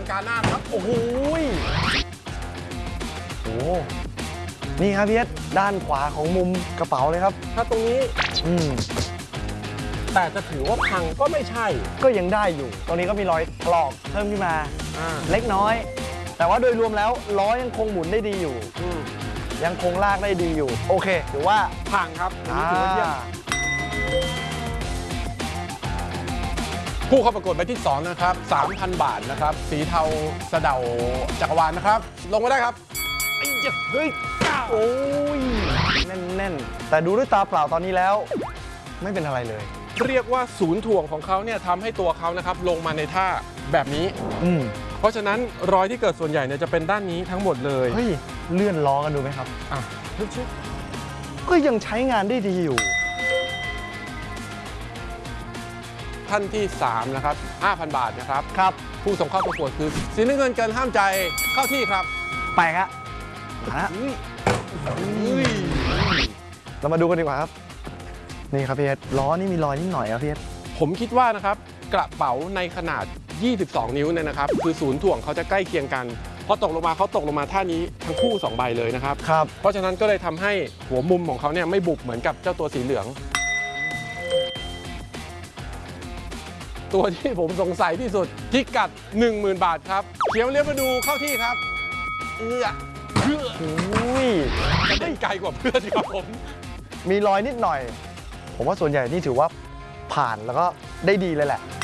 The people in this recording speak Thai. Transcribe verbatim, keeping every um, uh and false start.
งการหน้าครับโอ้โหโอ้นี่ครับพี่เอสด้านขวาของมุมกระเป๋าเลยครับถ้าตรงนี้อืมแต่จะถือว่าพังก็ไม่ใช่ก็ยังได้อยู่ตรงนี้ก็มีรอยถลอกเพิ่มขึ้นมาเล็กน้อยแต่ว่าโดยรวมแล้วล้อยังคงหมุนได้ดีอยู่ยังคงลากได้ดีอยู่โอเคถือว่าพังครับอันนี้ถือว่าเยี่ยมผู้เข้าประกวดใบที่สองนะครับ สามพัน บาทนะครับสีเทาสะเดาจักรวาลนะครับลงมาได้ครับไอ้เฮ้ยโอ้ยแน่นๆแต่ดูด้วยตาเปล่าตอนนี้แล้วไม่เป็นอะไรเลยเรียกว่าศูนย์ถ่วงของเขาเนี่ยทำให้ตัวเขานะครับลงมาในท่าแบบนี้อืมเพราะฉะนั้นรอยที่เกิดส่วนใหญ่เนี่ยจะเป็นด้านนี้ทั้งหมดเลยเฮ้ยเลื่อนล้อกันดูไหมครับอ่ะก็ยังใช้งานได้ดีอยู่ท่านที่สามนะครับ ห้าพัน บาทนะครับครับผู้ส่งเข้าประกวดคือสีน้ำเงินเกินห้ามใจเข้าที่ครับไปครับมาละเรามาดูกันดีกว่าครับนี่ครับพี่เอสล้อนี่มีรอยนิดหน่อยครับพี่เอสผมคิดว่านะครับกระเป๋าในขนาดยี่สิบสองนิ้วเนี่ยนะครับคือศูนย์ถ่วงเขาจะใกล้เคียงกันพอตกลงมาเขาตกลงมาท่านี้ทั้งคู่สองใบเลยนะครับครับเพราะฉะนั้นก็เลยทำให้หัวมุมของเขาเนี่ยไม่บุบเหมือนกับเจ้าตัวสีเหลืองตัวที่ผมสงสัยที่สุดพิกัด หนึ่งหมื่น บาทครับเขียวเลี้ยวมาดูเข้าที่ครับเอื้อเอื้ออุ้ยจะได้ไกลกว่าเพื่อนครับผมมีรอยนิดหน่อยผมว่าส่วนใหญ่นี่ถือว่าผ่านแล้วก็ได้ดีเลยแหละ